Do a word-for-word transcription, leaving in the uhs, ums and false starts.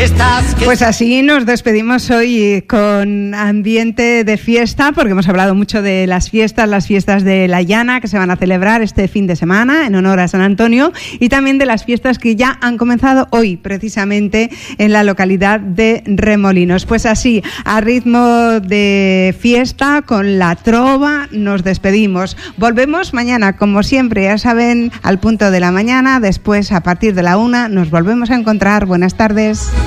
Fiestas que... Pues así nos despedimos hoy con ambiente de fiesta, porque hemos hablado mucho de las fiestas, las fiestas de la Llana que se van a celebrar este fin de semana en honor a San Antonio, y también de las fiestas que ya han comenzado hoy, precisamente en la localidad de Remolinos. Pues así, a ritmo de fiesta, con la trova, nos despedimos. Volvemos mañana, como siempre, ya saben, al punto de la mañana. Después, a partir de la una, nos volvemos a encontrar. Buenas tardes.